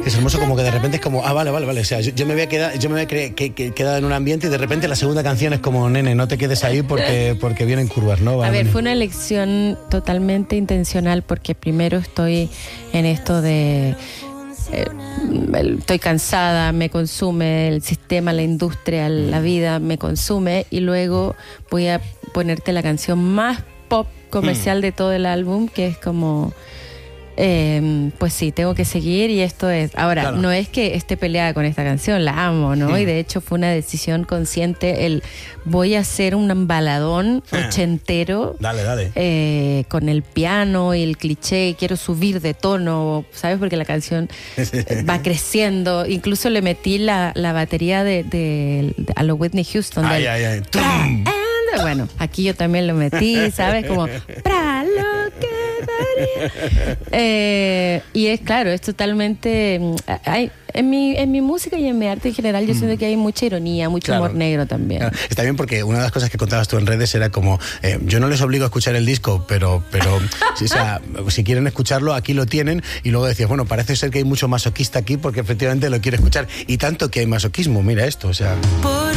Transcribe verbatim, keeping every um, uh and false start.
que es hermoso, como que de repente es como, ah, vale, vale, vale, o sea, yo, yo me había quedado, yo me había cre- que, que, quedado en un ambiente y de repente la segunda canción es como, nene, no te quedes ahí porque, porque vienen curvas, ¿no? Va, a ver, bueno. fue una elección totalmente intencional porque primero estoy en esto de... Eh, estoy cansada, me consume el sistema, la industria, la vida me consume, y luego voy a ponerte la canción más pop comercial mm. de todo el álbum, que es como eh, pues sí, tengo que seguir, y esto es ahora, claro. No es que esté peleada con esta canción, la amo, ¿no? Mm. Y de hecho fue una decisión consciente el voy a hacer un baladón ochentero, dale, dale. Eh, con el piano y el cliché, y quiero subir de tono, ¿sabes? Porque la canción va creciendo. Incluso le metí la, la batería de, de, de a lo Whitney Houston. Ay, del, ay, ay. And, bueno, aquí yo también lo metí, ¿sabes? Como para lo que daría. Eh, y es claro, es totalmente... Hay, en, mi, en mi música y en mi arte en general yo mm. siento que hay mucha ironía, mucho claro. humor negro también. Claro. Está bien, porque una de las cosas que contabas tú en redes era como, eh, yo no les obligo a escuchar el disco, pero, pero si, o sea, si quieren escucharlo, aquí lo tienen. Y luego decías, bueno, parece ser que hay mucho masoquista aquí porque efectivamente lo quiere escuchar. Y tanto que hay masoquismo, mira esto, o sea...